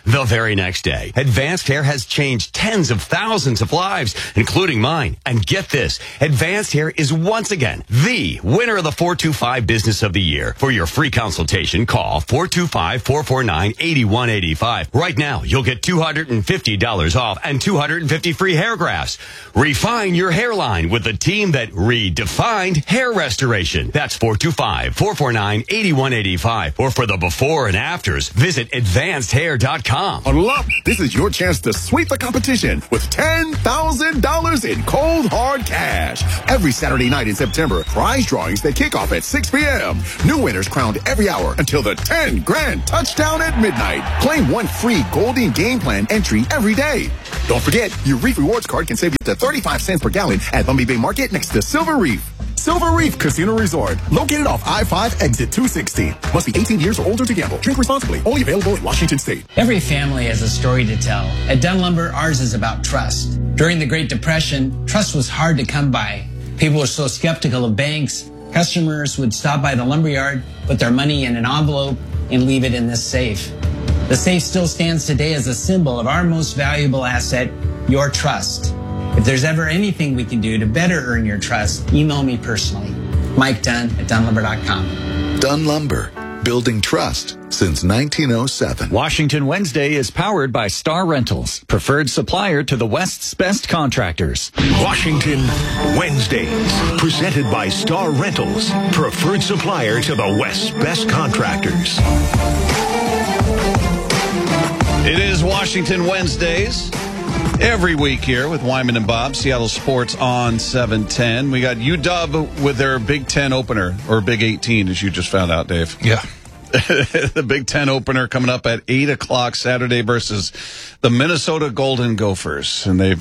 the very next day. Advanced Hair has changed tens of thousands of lives, including mine. And get this, Advanced Hair is once again the winner of the 425 Business of the Year. For your free consultation, call 425-449-8185. Right now, you'll get $250 off and 250 free hair grafts. Refine your hairline with the team that redefined hair restoration. That's 425-449-8185. Or for the before and afters, visit advancedhair.com. Huddle up. This is your chance to sweep the competition with $10,000 in cold, hard cash. Every Saturday night in September, prize drawings that kick off at 6 p.m. New winners crowned every hour until the 10 grand touchdown at midnight. Claim one free Golden Game Plan entry every day. Don't forget, your Reef Rewards card can save you up to 35 cents per gallon at Lumby Bay Market next to Silver Reef. Silver Reef Casino Resort, located off I-5 exit 260. Must be 18 years or older to gamble. Drink responsibly. Only available in Washington State. Every family has a story to tell. At Dunn Lumber, ours is about trust. During the Great Depression, trust was hard to come by. People were so skeptical of banks. Customers would stop by the lumberyard, put their money in an envelope, and leave it in this safe. The safe still stands today as a symbol of our most valuable asset, your trust. If there's ever anything we can do to better earn your trust, email me personally. Mike Dunn at DunnLumber.com. Dunn Lumber, building trust since 1907. Washington Wednesday is powered by Star Rentals, preferred supplier to the West's best contractors. Washington Wednesdays, presented by Star Rentals, preferred supplier to the West's best contractors. It is Washington Wednesdays. Every week here with Wyman and Bob, Seattle Sports on 710. We got UW with their Big Ten opener, or Big 18, as you just found out, Dave. Yeah. The Big Ten opener coming up at 8 o'clock Saturday versus the Minnesota Golden Gophers. And they've,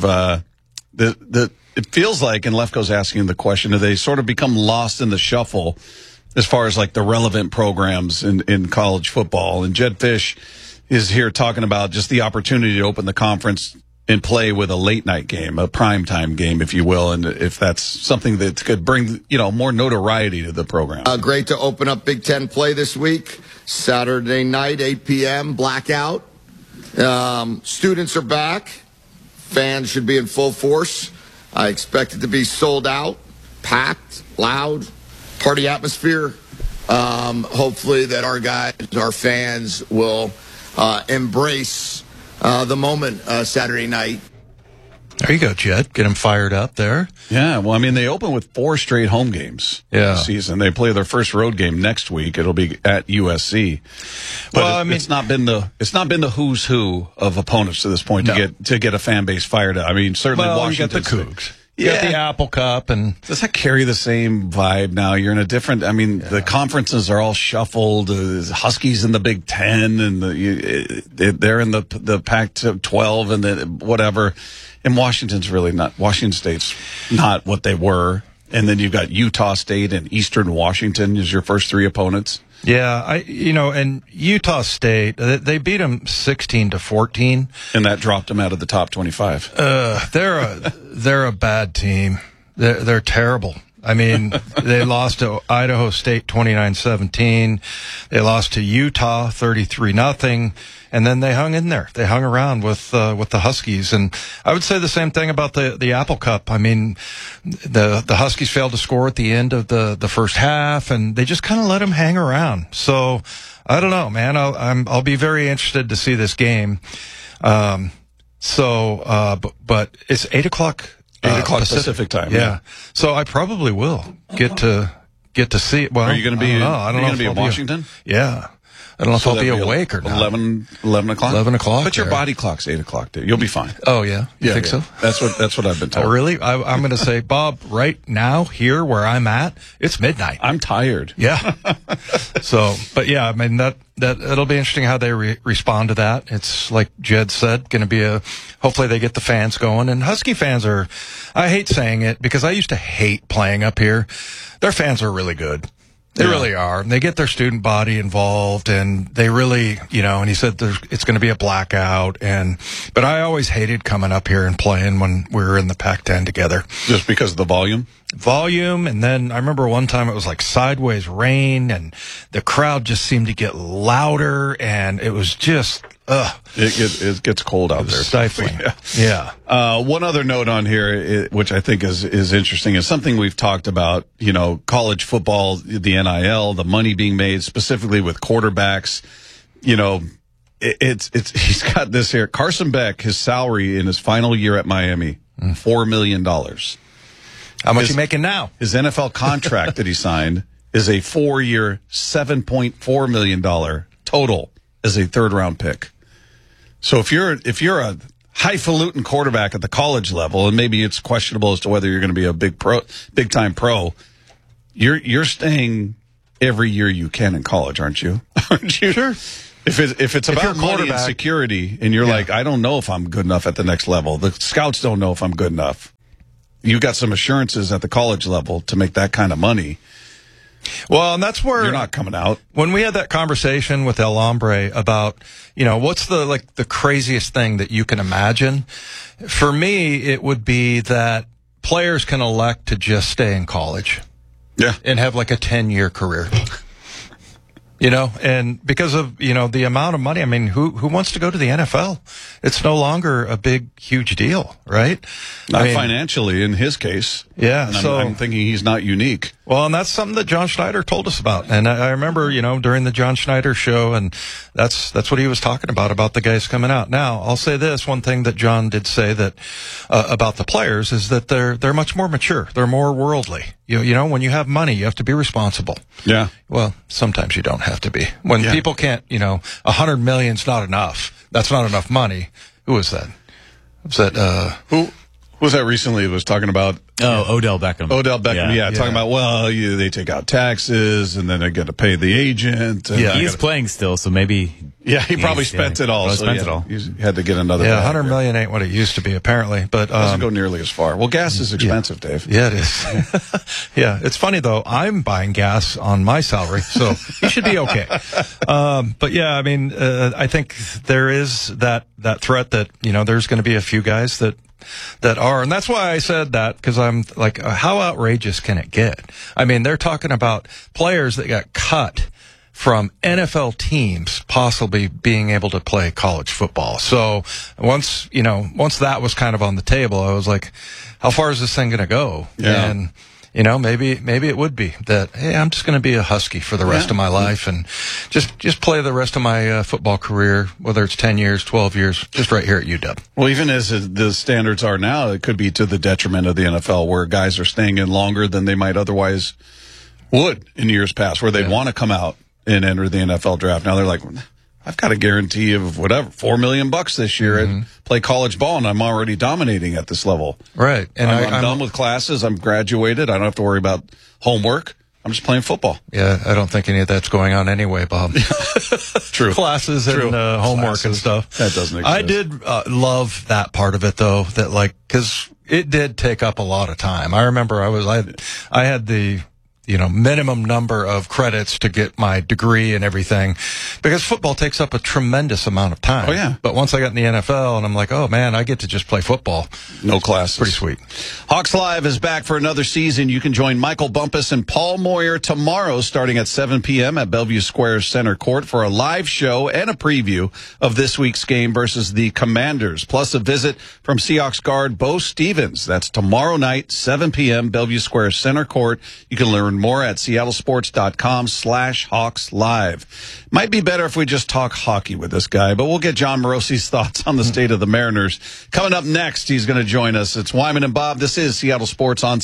it feels like, and Lefko's asking the question, do they sort of become lost in the shuffle as far as like the relevant programs in college football? And Jed Fish is here talking about just the opportunity to open the conference and play with a late night game, a primetime game, if you will, and if that's something that could bring, more notoriety to the program. Great to open up Big Ten play this week. Saturday night, 8 p.m., blackout. Students are back. Fans should be in full force. I expect it to be sold out, packed, loud, party atmosphere. Hopefully that our guys, our fans will embrace the moment Saturday night. There you go, Jed. Get them fired up there. Yeah, well, I mean, they open with 4 straight home games this season. They play their first road game next week. It'll be at USC. But it's not been the who's who of opponents to this point to get a fan base fired up. I mean, certainly Washington. You got the Cougs. You got the Apple Cup. And does that carry the same vibe now? You're in a different, the conferences are all shuffled. Huskies in the Big Ten, and they're in the Pac-12 and then whatever. And Washington State's not what they were. And then you've got Utah State and Eastern Washington as your first 3 opponents. Yeah, and Utah State, they beat them 16-14, and that dropped them out of the top 25. They're a bad team. They're terrible. I mean, they lost to Idaho State 29-17. They lost to Utah 33-0. And then they hung in there. They hung around with the Huskies. And I would say the same thing about the Apple Cup. I mean, the Huskies failed to score at the end of the first half, and they just kind of let them hang around. So I don't know, man. I'll be very interested to see this game. But it's 8 o'clock. 8 o'clock Pacific time. Yeah. So I probably will get to see it. Well, are you going to be? I don't know. Going to be in Washington? Yeah. I don't know if I'll be awake or not. 11 o'clock? 11 o'clock. But your body clock's 8 o'clock, dude. You'll be fine. Oh, yeah? You think so? That's what I've been told. Oh, really? I'm going to say, Bob, right now, here where I'm at, it's midnight. I'm tired. Yeah. But yeah, I mean, it'll be interesting how they respond to that. It's like Jed said, going to be hopefully they get the fans going. And Husky fans I hate saying it because I used to hate playing up here. Their fans are really good. They really are. They get their student body involved, and they really, and he said it's going to be a blackout. But I always hated coming up here and playing when we were in the Pac-10 together. Just because of the volume? Volume, and then I remember one time it was like sideways rain, and the crowd just seemed to get louder, and it was just It gets cold out there. Stifling. Yeah. One other note on here, which I think is interesting, is something we've talked about. You know, college football, the NIL, the money being made specifically with quarterbacks. You know, he's got this here. Carson Beck, his salary in his final year at Miami, $4 million. How much you making now? His NFL contract that he signed is a 4-year, $7.4 million total as a third-round pick. So if you're a highfalutin quarterback at the college level, and maybe it's questionable as to whether you're going to be a big time pro, you're staying every year you can in college, aren't you? Aren't you? Sure. If it's about money and security, and you're like, I don't know if I'm good enough at the next level. The scouts don't know if I'm good enough. You got some assurances at the college level to make that kind of money. Well, and that's where you're not coming out. When we had that conversation with El Hombre about, what's the craziest thing that you can imagine? For me, it would be that players can elect to just stay in college. Yeah. And have like a 10-year career. And because of, the amount of money, I mean, who wants to go to the NFL? It's no longer a big, huge deal, right? Not financially in his case. Yeah. And so I'm thinking he's not unique. Well, and that's something that John Schneider told us about. And I remember, during the John Schneider show, and that's what he was talking about the guys coming out. Now, I'll say this, one thing that John did say that, about the players is that they're much more mature. They're more worldly. When you have money, you have to be responsible. Yeah. Well, sometimes you don't have to be. When people can't, $100 million's not enough. That's not enough money. Who was that? Was that, Who was that recently? It was talking about Odell Beckham. Odell Beckham, yeah. Talking about, they take out taxes, and then they got to pay the agent. And he's playing still, so maybe... Yeah, he probably spent it all. Spent it all. He had to get another. Yeah, $100 million ain't what it used to be, apparently. But doesn't go nearly as far. Well, gas is expensive, Dave. Yeah, it is. Yeah, it's funny though. I'm buying gas on my salary, so you should be okay. But yeah, I mean, I think there is that threat that there's going to be a few guys that are, and that's why I said that, because I'm like, how outrageous can it get? I mean, they're talking about players that got cut from NFL teams possibly being able to play college football. So once that was kind of on the table, I was like, how far is this thing going to go? Yeah. And, maybe it would be that, hey, I'm just going to be a Husky for the rest of my life and just play the rest of my football career, whether it's 10 years, 12 years, just right here at UW. Well, even as the standards are now, it could be to the detriment of the NFL, where guys are staying in longer than they might otherwise would in years past, where they'd want to come out and enter the NFL draft. Now they're like, I've got a guarantee of whatever, $4 million this year and play college ball, and I'm already dominating at this level. Right. And I'm done with classes. I'm graduated. I don't have to worry about homework. I'm just playing football. Yeah, I don't think any of that's going on anyway, Bob. True. Classes and homework and stuff. That doesn't exist. I did love that part of it, though, that because it did take up a lot of time. I remember I had the minimum number of credits to get my degree and everything, because football takes up a tremendous amount of time. Oh, yeah. But once I got in the NFL and I'm like, oh man, I get to just play football. No classes. Pretty sweet. Hawks Live is back for another season. You can join Michael Bumpus and Paul Moyer tomorrow starting at 7 p.m. at Bellevue Square Center Court for a live show and a preview of this week's game versus the Commanders, plus a visit from Seahawks guard Bo Stevens. That's tomorrow night, 7 p.m., Bellevue Square Center Court. You can learn more at seattlesports.com/Hawks Live. Might be better if we just talk hockey with this guy, but we'll get John Morosi's thoughts on the state of the Mariners. Coming up next, he's going to join us. It's Wyman and Bob. This is Seattle Sports on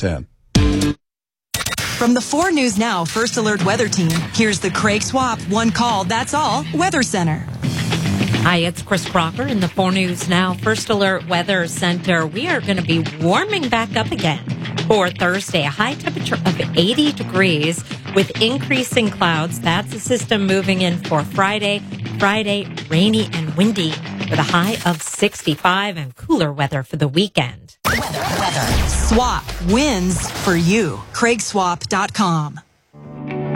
710. From the 4 News Now First Alert Weather Team, here's the Craig Swap One Call, That's All Weather Center. Hi, it's Chris Crocker in the 4 News Now First Alert Weather Center. We are going to be warming back up again for Thursday, a high temperature of 80 degrees with increasing clouds. That's the system moving in for Friday. Friday, rainy and windy with a high of 65 and cooler weather for the weekend. Weather. Swap wins for you. CraigSwap.com.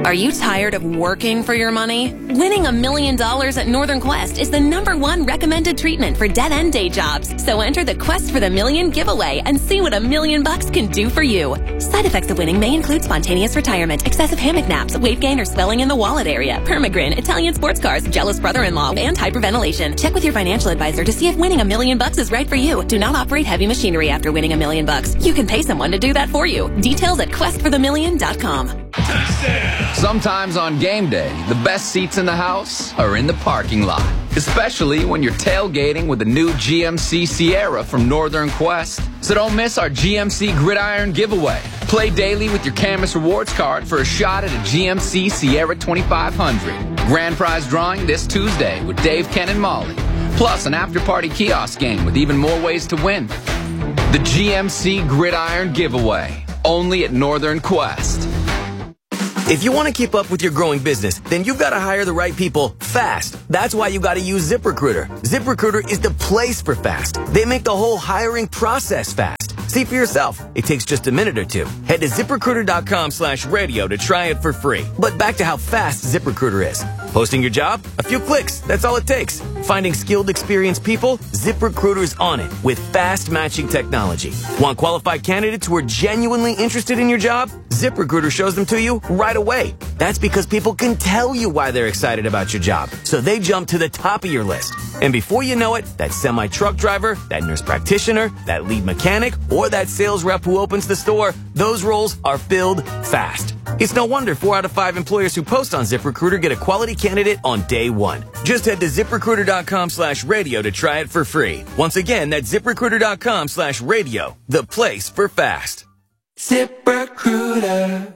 Are you tired of working for your money? Winning $1 million at Northern Quest is the #1 recommended treatment for dead-end day jobs. So enter the Quest for the Million giveaway and see what $1 million can do for you. Side effects of winning may include spontaneous retirement, excessive hammock naps, weight gain or swelling in the wallet area, permagrin, Italian sports cars, jealous brother-in-law, and hyperventilation. Check with your financial advisor to see if winning $1 million is right for you. Do not operate heavy machinery after winning $1 million. You can pay someone to do that for you. Details at questforthemillion.com. Sometimes on game day, the best seats in the house are in the parking lot. Especially when you're tailgating with the new GMC Sierra from Northern Quest. So don't miss our GMC Gridiron giveaway. Play daily with your Camus Rewards card for a shot at a GMC Sierra 2500. Grand prize drawing this Tuesday with Dave, Ken, and Molly. Plus an after-party kiosk game with even more ways to win. The GMC Gridiron giveaway. Only at Northern Quest. If you want to keep up with your growing business, then you've got to hire the right people fast. That's why you got to use ZipRecruiter. ZipRecruiter is the place for fast. They make the whole hiring process fast. See for yourself. It takes just a minute or two. Head to ZipRecruiter.com/radio to try it for free. But back to how fast ZipRecruiter is. Posting your job? A few clicks. That's all it takes. Finding skilled, experienced people? ZipRecruiter's on it with fast matching technology. Want qualified candidates who are genuinely interested in your job? ZipRecruiter shows them to you right away. That's because people can tell you why they're excited about your job. So they jump to the top of your list. And before you know it, that semi-truck driver, that nurse practitioner, that lead mechanic, or that sales rep who opens the store, those roles are filled fast. It's no wonder 4 out of 5 employers who post on ZipRecruiter get a quality candidate on day one. Just head to ZipRecruiter.com/radio to try it for free. Once again, that's ZipRecruiter.com/radio, the place for fast. ZipRecruiter.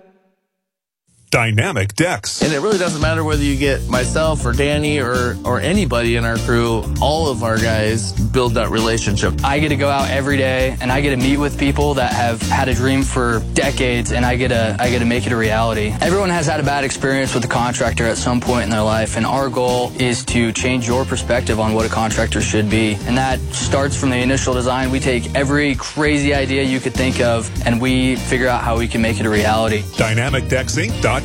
Dynamic Decks. And it really doesn't matter whether you get myself or Danny or anybody in our crew. All of our guys build that relationship. I get to go out every day and I get to meet with people that have had a dream for decades, and I get to make it a reality. Everyone has had a bad experience with a contractor at some point in their life, and our goal is to change your perspective on what a contractor should be. And that starts from the initial design. We take every crazy idea you could think of and we figure out how we can make it a reality. DynamicDecksInc.com.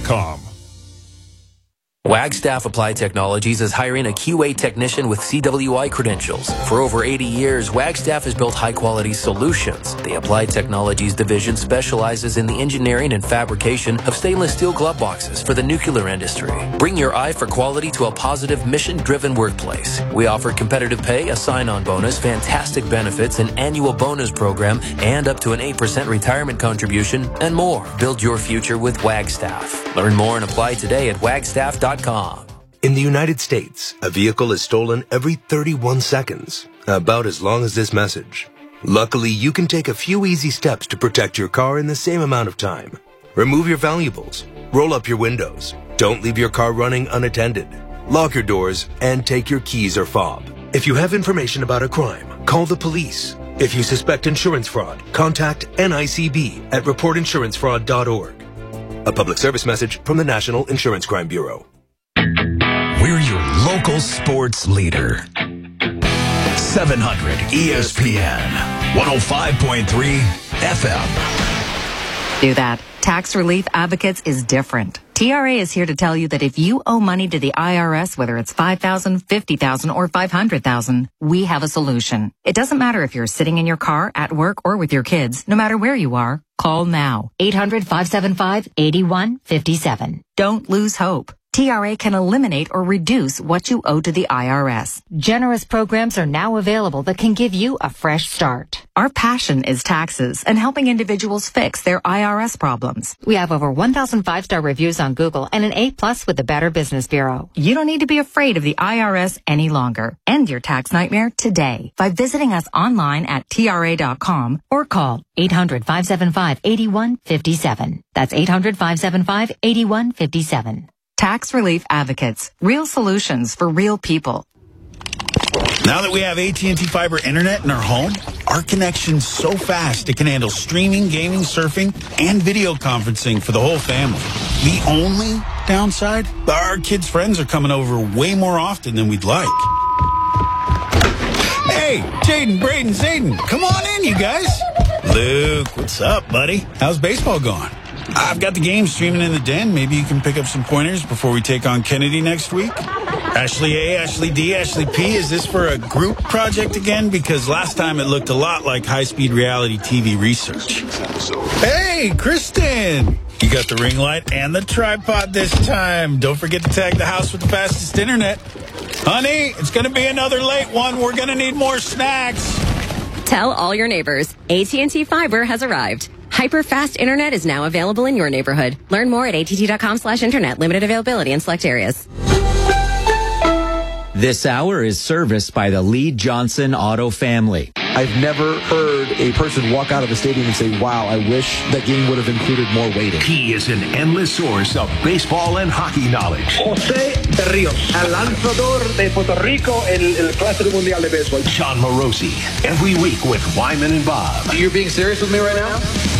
Wagstaff Applied Technologies is hiring a QA technician with CWI credentials. For over 80 years, Wagstaff has built high-quality solutions. The Applied Technologies division specializes in the engineering and fabrication of stainless steel glove boxes for the nuclear industry. Bring your eye for quality to a positive, mission-driven workplace. We offer competitive pay, a sign-on bonus, fantastic benefits, an annual bonus program, and up to an 8% retirement contribution, and more. Build your future with Wagstaff. Learn more and apply today at wagstaff.com. In the United States, a vehicle is stolen every 31 seconds, about as long as this message. Luckily, you can take a few easy steps to protect your car in the same amount of time. Remove your valuables, roll up your windows, don't leave your car running unattended, lock your doors, and take your keys or fob. If you have information about a crime, call the police. If you suspect insurance fraud, contact NICB at reportinsurancefraud.org. A public service message from the National Insurance Crime Bureau. We're your local sports leader. 700 ESPN, 105.3 FM. Do that. Tax Relief Advocates is different. TRA is here to tell you that if you owe money to the IRS, whether it's $5,000, $50,000, or $500,000, we have a solution. It doesn't matter if you're sitting in your car, at work, or with your kids. No matter where you are, call now. 800-575-8157. Don't lose hope. TRA can eliminate or reduce what you owe to the IRS. Generous programs are now available that can give you a fresh start. Our passion is taxes and helping individuals fix their IRS problems. We have over 1,000 5-star reviews on Google and an A+ with the Better Business Bureau. You don't need to be afraid of the IRS any longer. End your tax nightmare today by visiting us online at TRA.com or call 800-575-8157. That's 800-575-8157. Tax Relief Advocates. Real solutions for real people. Now that we have AT&T Fiber Internet in our home, our connection's so fast it can handle streaming, gaming, surfing, and video conferencing for the whole family. The only downside? Our kids' friends are coming over way more often than we'd like. Hey, Jaden, Braden, Zayden, come on in, you guys. Luke, what's up, buddy? How's baseball going? I've got the game streaming in the den. Maybe you can pick up some pointers before we take on Kennedy next week. Ashley A, Ashley D, Ashley P, is this for a group project again? Because last time it looked a lot like high-speed reality TV research. Hey, Kristen! You got the ring light and the tripod this time. Don't forget to tag the house with the fastest internet. Honey, it's going to be another late one. We're going to need more snacks. Tell all your neighbors, AT&T Fiber has arrived. Hyper-fast internet is now available in your neighborhood. Learn more at att.com/internet. Limited availability in select areas. This hour is serviced by the Lee Johnson Auto family. I've never heard a person walk out of a stadium and say, wow, I wish that game would have included more weighting. He is an endless source of baseball and hockey knowledge. José de Ríos, el lanzador de Puerto Rico, el Clásico Mundial de Béisbol. Sean Morosi, every week with Wyman and Bob. You're being serious with me right now?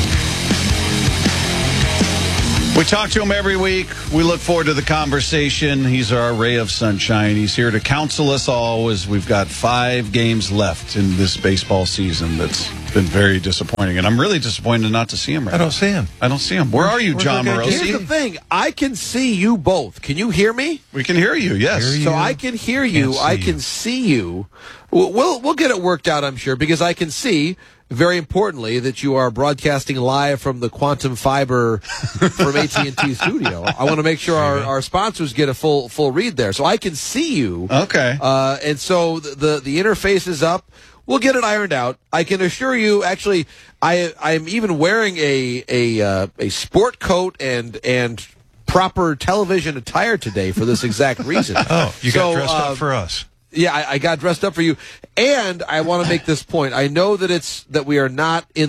We talk to him every week. We look forward to the conversation. He's our ray of sunshine. He's here to counsel us all as we've got 5 games left in this baseball season that's been very disappointing. And I'm really disappointed not to see him right I don't see him. I don't see him. Where are you, John Morosi? Here's the thing. I can see you both. Can you hear me? We can hear you, yes. So I can hear you. I can see you. We'll get it worked out, I'm sure, because I can see, very importantly, that you are broadcasting live from the Quantum Fiber from AT&T studio. I want to make sure our sponsors get a full read there. So I can see you. Okay. And so the interface is up. We'll get it ironed out. I can assure you, actually, I'm even wearing a sport coat and proper television attire today for this exact reason. Oh, you got dressed up for us. Yeah, I got dressed up for you. And I want to make this point. I know that we are not in